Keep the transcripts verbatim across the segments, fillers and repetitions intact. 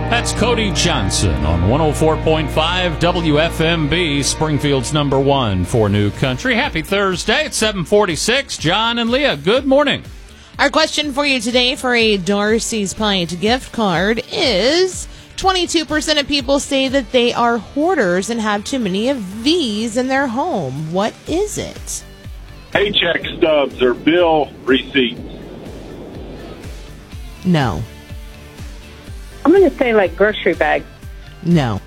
That's Cody Johnson on one oh four point five W F M B, Springfield's number one for New Country. Happy Thursday. It's seven forty-six. John and Leah, good morning. Our question for you today for a Darcy's Pint gift card is twenty-two percent of people say that they are hoarders and have too many of these in their home. What is it? Paycheck stubs or bill receipts. No. I'm going to say like grocery bags. No.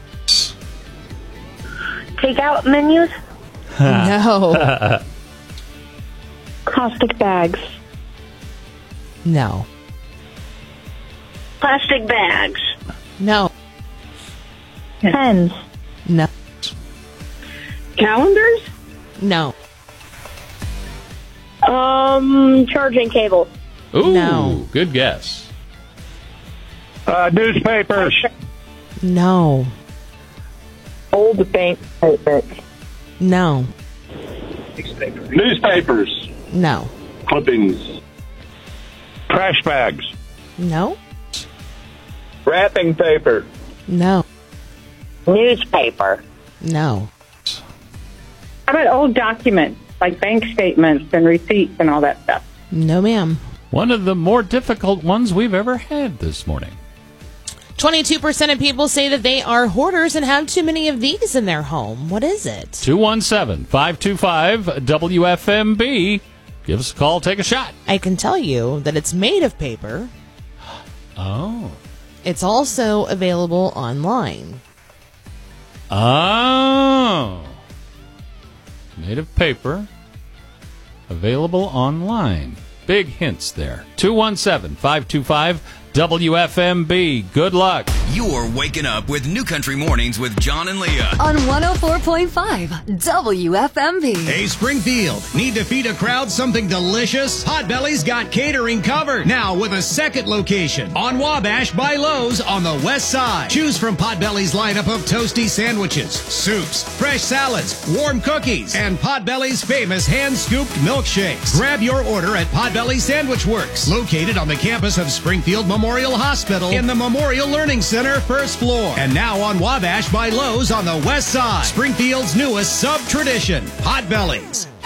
Takeout menus? No. Plastic bags. No. Plastic bags. No. Pens. No. Calendars? No. Um, charging cables. Ooh, No. good guess. Uh, newspapers. No. Old bank statements. No. Newspapers. No. Clippings. Trash bags. No. Wrapping paper. No. Newspaper. No. How about old documents, like bank statements and receipts and all that stuff? No, ma'am. One of the more difficult ones we've ever had this morning. twenty-two percent of people say that they are hoarders and have too many of these in their home. What is it? two one seven, five two five, W F M B. Give us a call, take a shot. I can tell you that it's made of paper. Oh. It's also available online. Oh. Made of paper. Available online. Big hints there. two one seven, five two five, W F M B. Good luck. You're waking up with New Country Mornings with John and Leah. On one oh four point five W F M B. Hey, Springfield, need to feed a crowd something delicious? Potbelly's got catering covered. Now with a second location on Wabash by Lowe's on the west side. Choose from Potbelly's lineup of toasty sandwiches, soups, fresh salads, warm cookies, and Potbelly's famous hand-scooped milkshakes. Grab your order at Potbelly Sandwich Works, located on the campus of Springfield Memorial Hospital in the Memorial Learning Center, first floor. And now on Wabash by Lowe's on the west side. Springfield's newest sub-tradition, Potbelly's.